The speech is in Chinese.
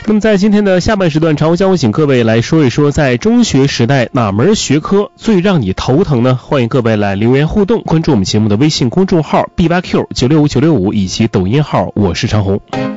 那么在今天的下半时段，常红将会请各位来说一说，在中学时代哪门学科最让你头疼呢？欢迎各位来留言互动，关注我们节目的微信公众号 BYQ965 965以及抖音号我是常红。